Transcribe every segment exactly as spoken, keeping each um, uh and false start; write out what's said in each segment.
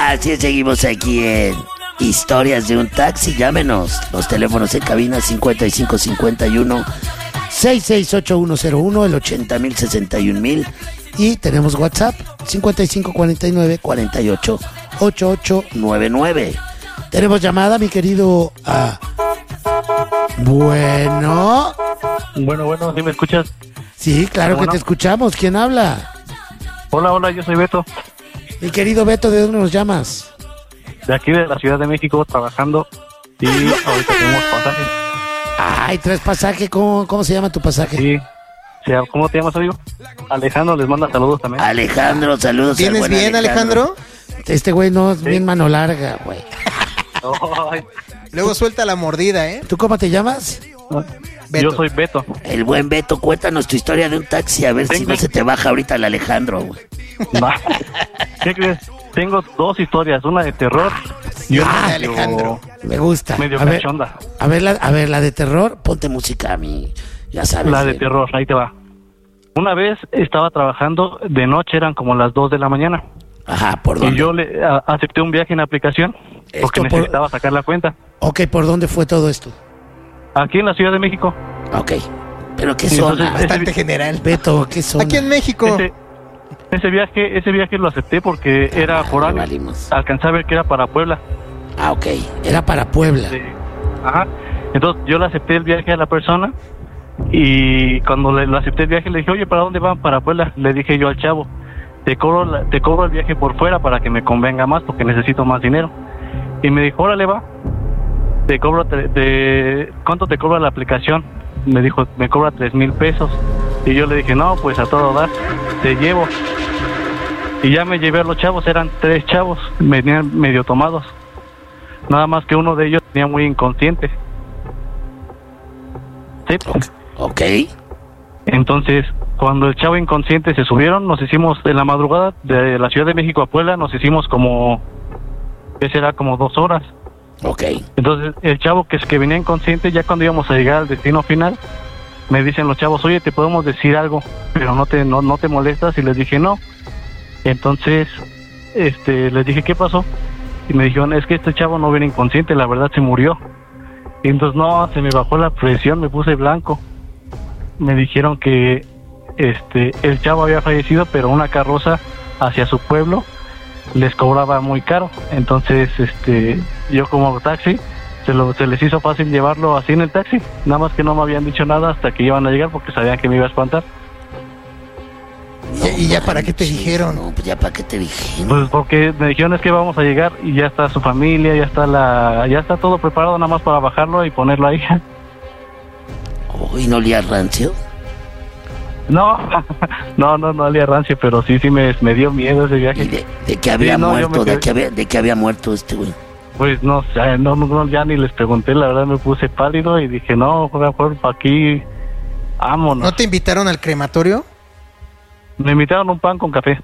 Así es, seguimos aquí en Historias de un Taxi. Llámenos. Los teléfonos en cabina cincuenta y cinco cincuenta y uno sesenta y seis ochenta y uno cero uno, el ochenta mil sesenta y un mil. Y tenemos WhatsApp cincuenta y cinco cuarenta y nueve cuarenta y ocho ochenta y ocho noventa y nueve. Tenemos llamada, mi querido. Ah, bueno. Bueno, bueno, ¿sí me escuchas? Sí, claro bueno. que te escuchamos. ¿Quién habla? Hola, hola, yo soy Beto. Mi querido Beto, ¿de dónde nos llamas? De aquí de la Ciudad de México, trabajando. Y ahorita tenemos pasajes. Ay, traes pasaje. ¿Cómo, cómo se llama tu pasaje? Sí. ¿Cómo te llamas, amigo? Alejandro les manda saludos también. Alejandro, saludos. ¿Tienes buen bien, Alejandro? Alejandro? Este güey no es ¿Sí? bien mano larga, güey. Ay. Luego suelta la mordida, ¿eh? ¿Tú cómo te llamas? Beto. Yo soy Beto. El buen Beto, cuéntanos tu historia de un taxi, a ver si Tengo- no se te baja ahorita el Alejandro, güey. Va. ¿Qué crees? Tengo dos historias, una de terror y una Ah, medio- Alejandro. Me gusta. medio a ver, cachonda. a ver, la, a ver, la de terror, ponte música a mí, ya sabes. La de eh. terror, ahí te va. Una vez estaba trabajando, de noche eran como las dos de la mañana. Ajá, ¿por Y dónde? yo le a- acepté un viaje en aplicación porque Esto por- necesitaba sacar la cuenta. Ok, ¿por dónde fue todo esto? Aquí en la Ciudad de México. Ok, pero ¿qué Sí, zona? entonces, Bastante general. Beto, ¿qué zona? Aquí en México. Ese, ese viaje ese viaje lo acepté porque era Ah, por le año. valimos. Alcancé a ver que era para Puebla. Ah, ok, era para Puebla. Sí. Ajá. Entonces yo le acepté el viaje a la persona y cuando le, le acepté el viaje le dije, oye, ¿para dónde van? Para Puebla. Le dije yo al chavo, te cobro, la- te cobro el viaje por fuera para que me convenga más porque necesito más dinero. Y me dijo, órale, va. Te cobro, tre- te- ¿cuánto te cobra la aplicación? Me dijo, me cobra tres mil pesos. Y yo le dije, no, pues a todo dar, te llevo. Y ya me llevé a los chavos, eran tres chavos, venían medio tomados. Nada más que uno de ellos tenía muy inconsciente. Sí. Ok, Entonces, cuando el chavo inconsciente se subieron, nos hicimos en la madrugada de la Ciudad de México a Puebla, nos hicimos como, ¿qué será? Como dos horas. ok. Entonces, el chavo que, que venía inconsciente, ya cuando íbamos a llegar al destino final, me dicen los chavos, oye, te podemos decir algo, pero no te no, no te molestas. Y les dije, no. Entonces, este, les dije, ¿qué pasó? Y me dijeron, es que este chavo no viene inconsciente, la verdad se murió. Y entonces, no, se me bajó la presión, me puse blanco. Me dijeron que este el chavo había fallecido, pero una carroza hacia su pueblo les cobraba muy caro. Entonces, este, yo como taxi, se, lo, se les hizo fácil llevarlo así en el taxi. Nada más que no me habían dicho nada hasta que iban a llegar porque sabían que me iba a espantar. ¿Y- y ya para qué te manches, dijeron? No, pues ya para qué te dijeron. Pues porque me dijeron es que vamos a llegar y ya está su familia, ya está la, ya está todo preparado nada más para bajarlo y ponerlo ahí. Uy, ¿no olía rancio? No, no, no, no olía rancio, pero sí, sí me, me dio miedo ese ¿Y viaje. de, de que había Sí, no, yo muerto? me ¿De quedé- que había, de que había muerto este güey? Pues no sé, no, no, no, ya ni les pregunté, la verdad me puse pálido y dije, no, mejor para aquí, vámonos. ¿No te invitaron al crematorio? Me invitaron un pan con café.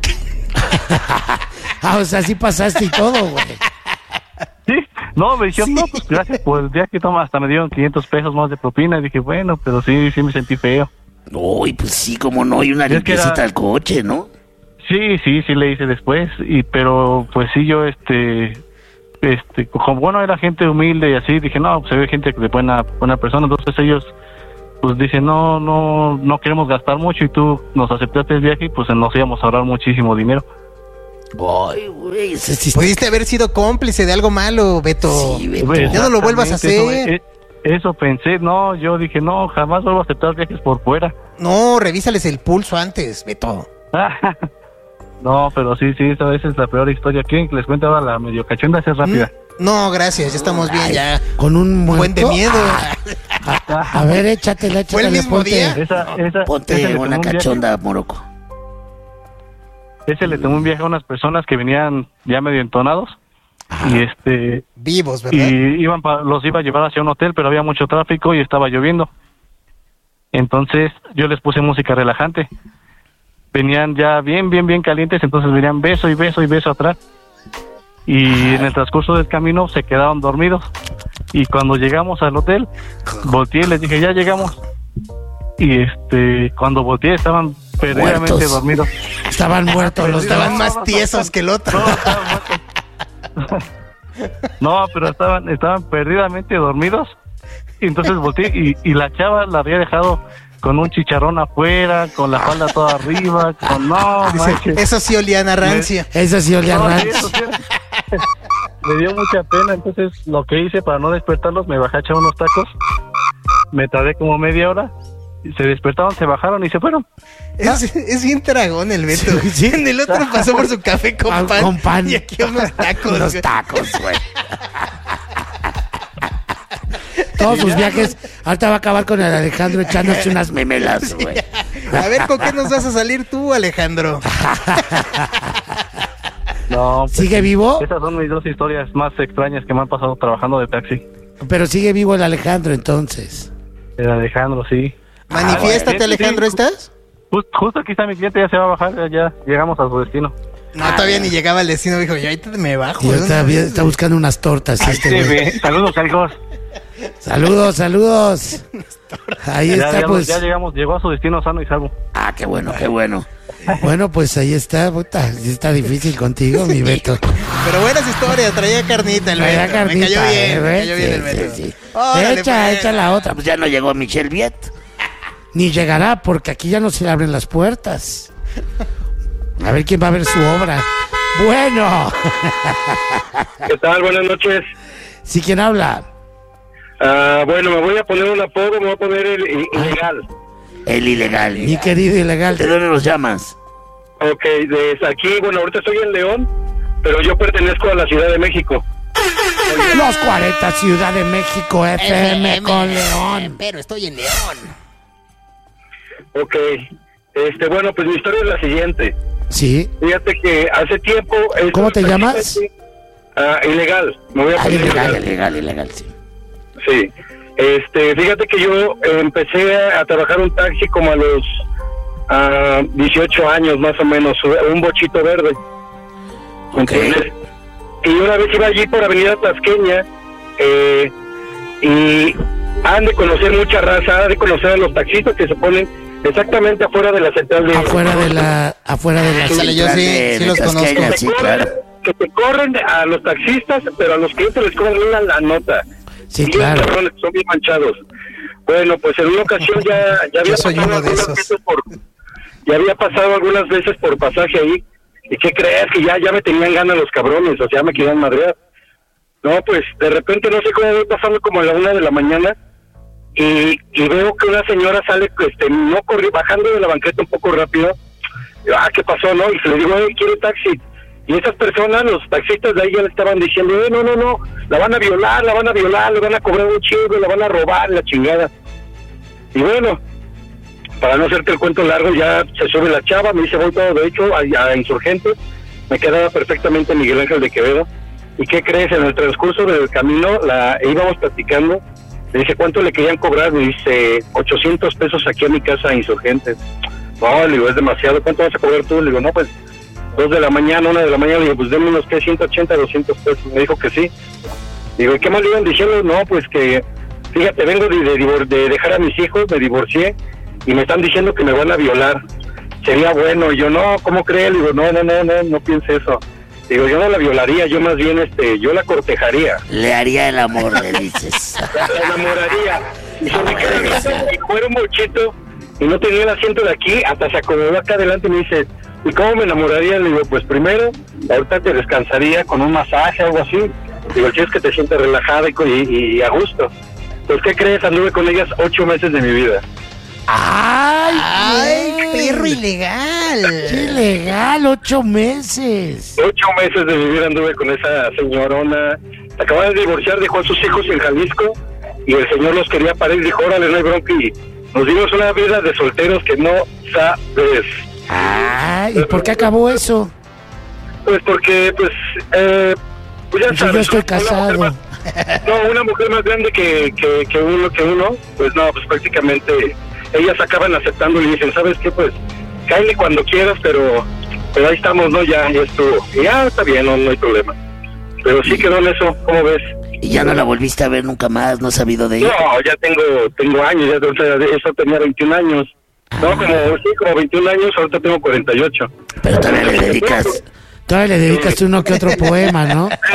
Ah, o sea, sí pasaste y todo, güey. Sí, no, me dijeron, Sí. no, pues gracias por el viaje, toma, hasta me dieron quinientos pesos más de propina. Y dije, bueno, pero sí, sí me sentí feo. Uy, pues sí, como no, y una Es que limpiecita era- al coche, ¿no? Sí, sí, sí le hice después, y pero pues sí yo, este, este, como bueno, era gente humilde y así, dije, no, pues se ve gente de buena, buena persona, entonces ellos, pues dicen, no, no, no queremos gastar mucho y tú nos aceptaste el viaje y pues nos íbamos a ahorrar muchísimo dinero. Ay, güey, ese sí está- Pudiste haber sido cómplice de algo malo, Beto. Sí, Beto. Pues, Ya no lo vuelvas a exactamente, hacer. Eso, eh, eso pensé, no, yo dije, no, jamás vuelvo a aceptar viajes por fuera. No, revísales el pulso antes, Beto. No, pero sí, sí, esa vez es la peor historia. ¿Quieren que les cuente ahora la medio cachonda? Esa es rápida. Mm, No, gracias, ya estamos bien, Ay, ya. Con un muerto. Buen de miedo. Ah, a ver, échatela, ¿Fue el échatela, mismo ponte, día? Esa, esa, ese ponte le tomó una un viaje- cachonda, Moroco. Ese le tomó un viaje a unas personas que venían ya medio entonados. Ajá. Y este Vivos, ¿verdad? y iban pa- los iba a llevar hacia un hotel, pero había mucho tráfico y estaba lloviendo. Entonces yo les puse música relajante. Venían ya bien, bien, bien calientes, entonces venían beso y beso y beso atrás. Y en el transcurso del camino se quedaron dormidos. Y cuando llegamos al hotel, volteé y les dije, ya llegamos. Y este, cuando volteé estaban perdidamente Muertos. dormidos. Estaban muertos los Estaban dos. más tiesos que el otro. Todos estaban muertos. No, pero estaban, estaban perdidamente dormidos. Y entonces volteé y, y la chava la había dejado con un chicharrón afuera, con la falda toda arriba, con no, Dice, manches. eso sí olían a rancia. Eso sí olía No, sí, rancho. eso sí. Me dio mucha pena, entonces lo que hice para no despertarlos, me bajé a echar unos tacos. Me tardé como media hora. Y se despertaron, se bajaron y se fueron. Es, es bien tragón el Beto. Sí, sí. En el otro pasó por su café con Ah, pan. con pan. Y aquí unos tacos. Unos güey. tacos, güey. Todos sus viajes, ahorita va a acabar con el Alejandro echándose unas memelas, güey. A ver, ¿con qué nos vas a salir tú, Alejandro? No, pues, ¿Sigue vivo? esas son mis dos historias más extrañas que me han pasado trabajando de taxi. Pero sigue vivo el Alejandro, entonces. El Alejandro, sí. Manifiéstate, Ah, bueno. Alejandro, ¿estás? Just- justo aquí está mi cliente, ya se va a bajar, ya, ya llegamos a su destino. No, todavía ni llegaba al destino. Dijo, yo ahorita me bajo. Y ¿de está, dónde? está buscando unas tortas este Sí, güey. ve. Saludos, amigos. Saludos, saludos. Ahí Ya, está, ya- pues. ya llegamos, llegó a su destino sano y salvo. Ah, qué bueno, qué bueno. Bueno, pues ahí está, puta. Está difícil contigo, mi Beto. Pero buenas historias, traía carnita el Traía Beto. Me cayó carnita, bien, eh, me cayó bien sí, el Beto. sí, sí. Órale, Echa, pues. echa la otra. Pues ya no llegó Michelle Viet. Ni llegará, porque aquí ya no se le abren las puertas. A ver quién va a ver su obra. Bueno. ¿Qué tal? Buenas noches. ¿Sí quién habla? Ah, bueno, me voy a poner un apodo, me voy a poner el i- ilegal. El ilegal. Mi querido ilegal. ¿De dónde nos llamas? Ok, desde aquí, bueno, ahorita estoy en León, pero yo pertenezco a la Ciudad de México. Los cuarenta Ciudad de México F M con León. Pero estoy en León. Ok, este, bueno, pues mi historia es la siguiente. Sí. Fíjate que hace tiempo... estos ¿Cómo te llamas? taxistas- Ah, ilegal, me voy a Ah, poner ilegal, ilegal. ilegal, ilegal, sí. Sí, este, fíjate que yo eh, empecé a trabajar un taxi como a los ah, dieciocho años más o menos, un bochito verde. Ok. ¿Entiendes? Y una vez iba allí por Avenida Tasqueña eh, y han de conocer mucha raza, han de conocer a los taxistas que se ponen exactamente afuera de la central de... Afuera de la, afuera de la Ándale, yo central sí, de- sí de los conozco. Tasqueña, que, sí, te corren, claro. que te corren a los taxistas, pero a los clientes les cobran una la nota. Sí, Bien claro. cabrones, son bien manchados. Bueno, pues en una ocasión ya, ya había Yo soy pasado uno de algunas esos. veces por, ya había pasado algunas veces por pasaje ahí. ¿Y qué crees? Que ya, ya me tenían ganas los cabrones, o sea, ya me querían madrear. No, pues de repente no sé cómo voy pasando como a la una de la mañana y, y veo que una señora sale, este, no corri, bajando de la banqueta un poco rápido. Yo, ah, ¿qué pasó, no? Y se le digo, eh, ¿quiere taxi? Y esas personas, los taxistas de ahí ya le estaban diciendo, eh, no, no, no, la van a violar, la van a violar, le van a cobrar un chingo, la van a robar, la chingada. Y bueno, para no hacerte el cuento largo, ya se sube la chava, me dice, voy todo derecho a, a Insurgentes, me quedaba perfectamente Miguel Ángel de Quevedo. ¿Y qué crees? En el transcurso del camino, la íbamos platicando, le dije, ¿cuánto le querían cobrar? Me dice, ochocientos pesos aquí a mi casa a Insurgentes. No, le digo, es demasiado, ¿cuánto vas a cobrar tú? Le digo, no, pues, dos de la mañana, una de la mañana, le digo, pues denme unos, ¿qué? ciento ochenta, doscientos pesos. Me dijo que sí. Digo, ¿y qué más le iban diciendo? No, pues que, fíjate, vengo de, de, divor- de dejar a mis hijos, me divorcié, y me están diciendo que me van a violar. Sería bueno. Y yo, no, ¿cómo cree? Le digo, no, no, no, no, no piense eso. Digo, yo no la violaría, yo más bien, este, yo la cortejaría. Le haría el amor, le dices. La, la enamoraría. Y se me queda viendo, y fuera un bochito, y no tenía el asiento de aquí, hasta se acomodó acá adelante y me dice, ¿y cómo me enamoraría? Le digo, pues primero, ahorita te descansaría con un masaje o algo así. Digo, el chiste es que te sientes relajada y, y, y a gusto. Pues, ¿qué crees? Anduve con ellas ocho meses de mi vida. ¡Ay! ¡Ay, güey! perro ilegal! ¡Qué ilegal! ¡Ocho meses! Ocho meses de mi vida anduve con esa señorona. Se acababa de divorciar, dejó a sus hijos en Jalisco, y el señor los quería parar y dijo, órale, no hay bronca, y nos dimos una vida de solteros que no sabes. ¡Ay! ¿Y por qué acabó eso? Pues porque, pues, eh, pues ya Pues sabes. yo estoy una mujer casado. más- no, una mujer más grande que, que, que uno, que uno, pues no, pues prácticamente ellas acaban aceptando y dicen, ¿sabes qué? Pues, cáele cuando quieras, pero, pero ahí estamos, ¿no? Ya, ya estuvo. Y ya está bien, no, no hay problema. Pero sí quedó en eso, ¿cómo ves? Y ya no la volviste a ver nunca más, no has sabido de ella. No, ya tengo, tengo años, ya, o sea, de eso tenía veintiún años. No, como, sí, como veintiún años, ahorita tengo cuarenta y ocho. Pero todavía le dedicas, todavía le dedicas uno que otro poema, ¿no? Eh,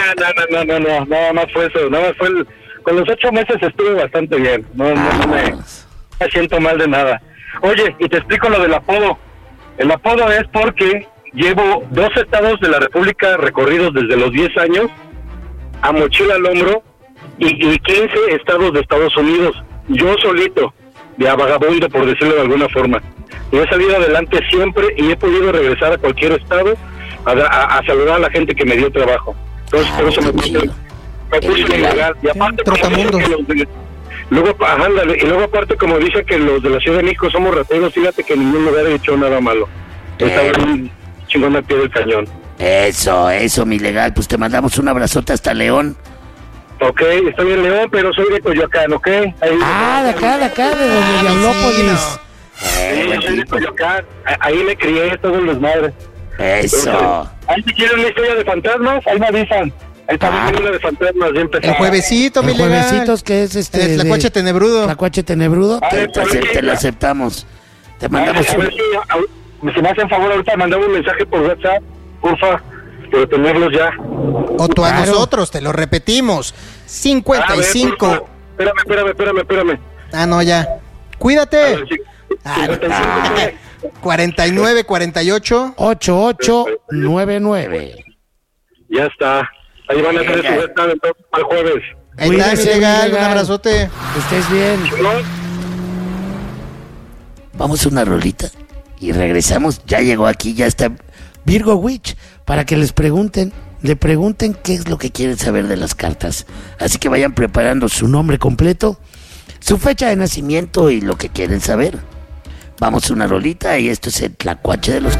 no, no, no, no, nada más fue eso, nada más fue el, con los ocho meses estuve bastante bien, no, no, no me, no me siento mal de nada. Oye, y te explico lo del apodo. El apodo es porque llevo dos estados de la República recorridos desde los diez años, a mochila al hombro, y, y quince estados de Estados Unidos, yo solito, de a vagabundo, por decirlo de alguna forma. Y he salido adelante siempre y he podido regresar a cualquier estado a, a, a saludar a la gente que me dio trabajo. Entonces, por eso me puse, me puse ilegal. Y aparte, como dicen que los de, luego, ajá, ándale, y luego aparte, como dice que los de la Ciudad de México somos rateros, fíjate que en ningún lugar he hecho nada malo. Estaba un chingón al pie del cañón. Eso, eso, mi legal. Pues te mandamos un abrazote hasta León. Ok, estoy en León, pero soy de Coyoacán, ¿ok? Ahí, Ah, de acá, de acá, de donde Diablópolis. Eh, sí, buen soy de tipo. Coyoacán. Ahí me crié, todos los madres. Eso. Ahí si quieren una historia de fantasmas, ahí me avisan. Ahí también hay una de fantasmas, ya empezó. El juevesito, mi El legal. juevesitos que es este. El de- tlacuache tenebrudo. Tlacuache tenebrudo. Ah, Te, te acep- te lo aceptamos. Te mandamos a un... ver si, a- si me hacen favor ahorita mandame un mensaje por WhatsApp, porfa, por tenerlos ya. O tú a Claro. nosotros, te lo repetimos. A cincuenta y ver, cinco. porfa. Espérame, espérame, espérame, espérame. Ah, no, ya. A Cuídate. ver, sí. Ah, cincuenta y cinco, ¿qué? cuarenta y nueve, cuarenta y ocho. ocho ocho nueve nueve. Ya está. Ahí van a tener su WhatsApp entonces para el jueves. Ahí está, mi Cuídese, legal. mi Un legal. abrazote. Que estés bien. ¿No? Vamos a una rolita y regresamos. Ya llegó aquí, ya está Virgo Witch, para que les pregunten, le pregunten qué es lo que quieren saber de las cartas. Así que vayan preparando su nombre completo, su fecha de nacimiento y lo que quieren saber. Vamos a una rolita y esto es el Tlacuache de los